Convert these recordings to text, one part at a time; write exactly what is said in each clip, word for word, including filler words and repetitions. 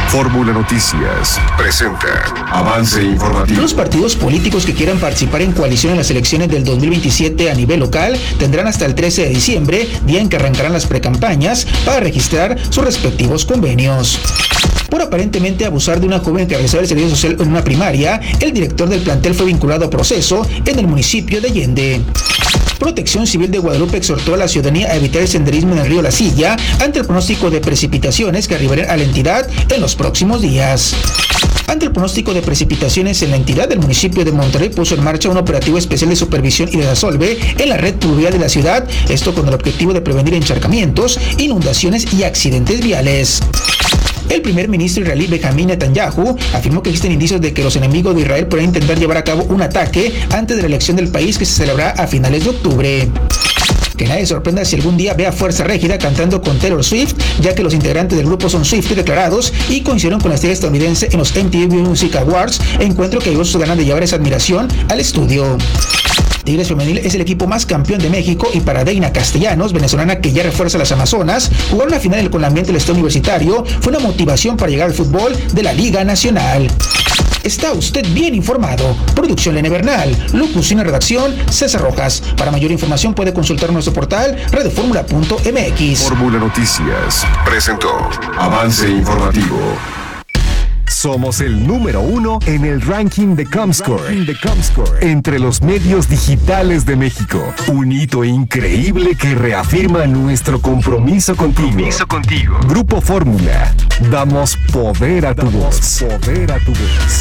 Fórmula Noticias presenta Avance Informativo. Los partidos políticos que quieran participar en coalición en las elecciones del dos mil veintisiete a nivel local tendrán hasta el trece de diciembre, día en que arrancarán las precampañas, para registrar sus respectivos convenios. Por aparentemente abusar de una joven que realizaba el servicio social en una primaria, el director del plantel fue vinculado a proceso en el municipio de Allende. Protección Civil de Guadalupe exhortó a la ciudadanía a evitar el senderismo en el río La Silla ante el pronóstico de precipitaciones que arribarán a la entidad en los próximos días. Ante el pronóstico de precipitaciones en la entidad, el municipio de Monterrey puso en marcha un operativo especial de supervisión y desasolve en la red pluvial de la ciudad, esto con el objetivo de prevenir encharcamientos, inundaciones y accidentes viales. El primer ministro israelí Benjamín Netanyahu afirmó que existen indicios de que los enemigos de Israel podrían intentar llevar a cabo un ataque antes de la elección del país que se celebrará a finales de octubre. Que nadie sorprenda si algún día ve a Fuerza Régida cantando con Taylor Swift, ya que los integrantes del grupo son Swiftie declarados y coincidieron con la estrella estadounidense en los M T V Music Awards, encuentro que ayudó a sus ganas de llevar esa admiración al estudio. Tigres Femenil es el equipo más campeón de México y para Deina Castellanos, venezolana que ya refuerza las Amazonas, jugar una final con el ambiente del estado universitario fue una motivación para llegar al fútbol de la Liga Nacional. Está usted bien informado. Producción Lene Bernal, locución y redacción César Rojas. Para mayor información puede consultar nuestro portal radioformula punto m x. Fórmula Noticias presentó Avance Informativo. Somos el número uno en el ranking de Comscore, de Comscore entre los medios digitales de México. Un hito increíble que reafirma nuestro compromiso contigo. Compromiso contigo. Grupo Fórmula. Damos poder a tu Damos voz. Poder a tu voz.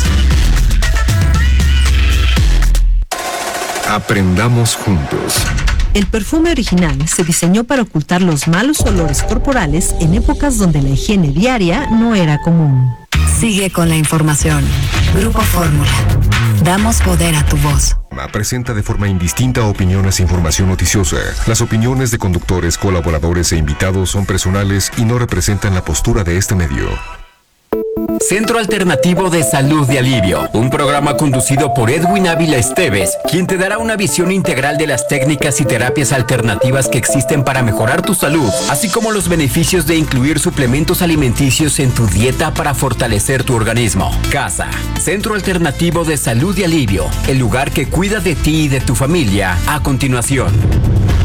Aprendamos juntos. El perfume original se diseñó para ocultar los malos olores corporales en épocas donde la higiene diaria no era común. Sigue con la información. Grupo Fórmula. Damos poder a tu voz. Presenta de forma indistinta opiniones e información noticiosa. Las opiniones de conductores, colaboradores e invitados son personales y no representan la postura de este medio. Centro Alternativo de Salud y Alivio, un programa conducido por Edwin Ávila Esteves, quien te dará una visión integral de las técnicas y terapias alternativas que existen para mejorar tu salud, así como los beneficios de incluir suplementos alimenticios en tu dieta para fortalecer tu organismo. Casa, Centro Alternativo de Salud y Alivio, el lugar que cuida de ti y de tu familia. A continuación.